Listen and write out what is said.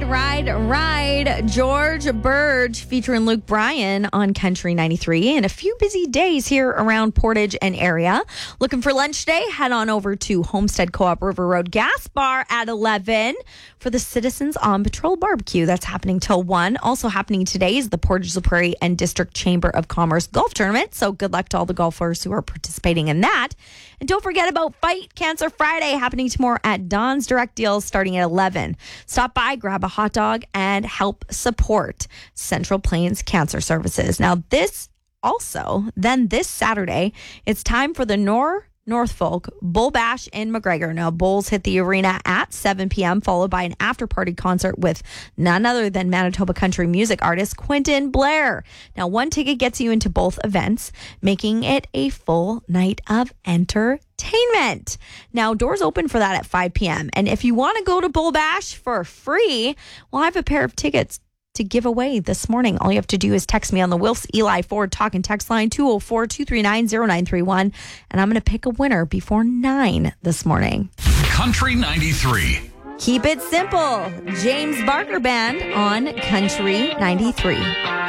Ride. George Burge featuring Luke Bryan on Country 93. And a few busy days here around Portage and area. Looking for lunch today? Head on over to Homestead Co-op River Road Gas Bar at 11 for the Citizens on Patrol Barbecue. That's happening till 1. Also happening today is the Portage La Prairie and District Chamber of Commerce Golf Tournament. So good luck to all the golfers who are participating in that. And don't forget about Fight Cancer Friday happening tomorrow at Don's Direct Deals starting at 11. Stop by, grab a hot dog, and help support Central Plains Cancer Services. Now, this Saturday, it's time for the Northfolk Bull Bash in McGregor. Now, Bulls hit the arena at 7 p.m., followed by an after-party concert with none other than Manitoba country music artist Quentin Blair. Now, one ticket gets you into both events, making it a full night of entertainment. Now, doors open for that at 5 p.m. And if you want to go to Bull Bash for free, well, I have a pair of tickets to give away this morning. All you have to do is text me on the Wills Eli Ford talk and text line 204-239-0931, and I'm going to pick a winner before 9 this morning. Country 93. Keep it simple. James Barker Band on Country 93.